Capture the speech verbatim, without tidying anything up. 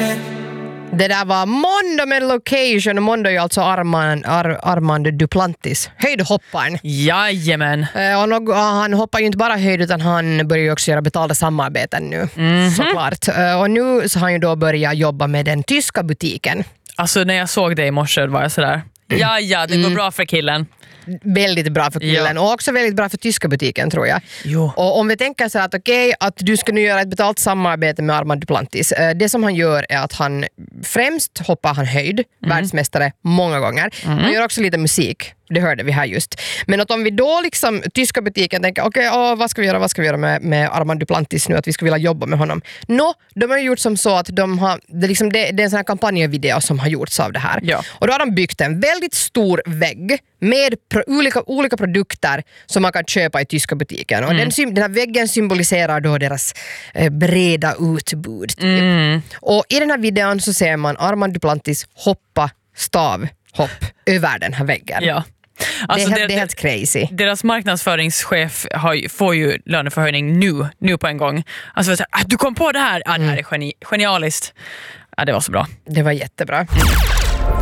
Det där var Mondo med Location. Och Mondo är ju alltså Armand, Ar, Armand Duplantis, höjdhopparen. Jajamän. Eh, och nog, han hoppar ju inte bara höjd utan han börjar ju också göra betalda samarbeten nu. Mm-hmm. Såklart. Eh, och nu så har han ju då börjat jobba med den tyska butiken. Alltså när jag såg det i morse var jag sådär, ja ja, det går mm. bra för killen. Väldigt bra för killen, ja. Och också väldigt bra för tyska butiken, tror jag. Jo. Och om vi tänker så att okej, okay, att du ska nu göra ett betalt samarbete med Armand Duplantis. Det som han gör är att han främst hoppar han höjd, mm. världsmästare många gånger. Mm. Han gör också lite musik. Det hörde vi här just. Men att om vi då liksom, tyska butiken tänker, okej, okay, vad ska vi göra, vad ska vi göra med, med Armand Duplantis nu, att vi ska vilja jobba med honom. Nå, de har gjort som så att de har, det, liksom, det, det är en sån här kampanjvideo som har gjorts av det här. Ja. Och då har de byggt en väldigt stor vägg med pro, olika, olika produkter som man kan köpa i tyska butiken. Och mm. den, den här väggen symboliserar då deras eh, breda utbud. Typ. Mm. Och i den här videon så ser man Armand Duplantis hoppa stavhopp över den här väggen. Ja. Alltså det, är helt, det är helt crazy. Deras marknadsföringschef har, får ju löneförhöjning nu, nu på en gång. Alltså att du kom på det här, ja, det här är geni, genialiskt. Ja, det var så bra. Det var jättebra.